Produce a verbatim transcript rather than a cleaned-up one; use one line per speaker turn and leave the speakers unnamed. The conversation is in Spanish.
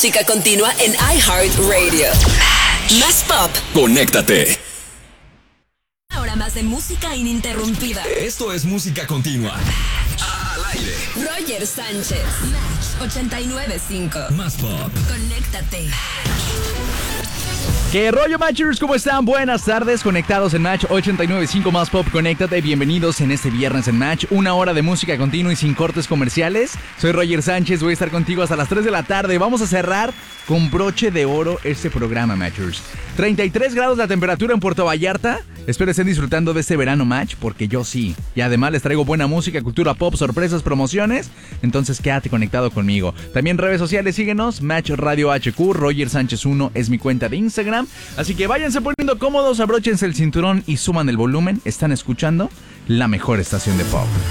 música continua en iHeartRadio. Más pop.
Conéctate.
Ahora más de música ininterrumpida.
Esto es música continua. Al aire.
Roger Sánchez. Match ochenta y nueve punto cinco.
Más pop.
Conéctate.
¿Qué rollo, Matchers? ¿Cómo están? Buenas tardes, conectados en Match ochenta y nueve punto cinco Más Pop, conéctate. Bienvenidos en este viernes en Match, una hora de música continua y sin cortes comerciales. Soy Roger Sánchez, voy a estar contigo hasta las tres de la tarde. Vamos a cerrar con broche de oro este programa, Matchers. treinta y tres grados la temperatura en Puerto Vallarta. Espero estén disfrutando de este verano, Match, porque yo sí. Y además les traigo buena música, cultura pop, sorpresas, promociones. Entonces quédate conectado conmigo. También redes sociales, síguenos, Match Radio H Q, Roger Sánchez uno es mi cuenta de Instagram. Así que váyanse poniendo cómodos, abróchense el cinturón y suban el volumen. Están escuchando la mejor estación de pop.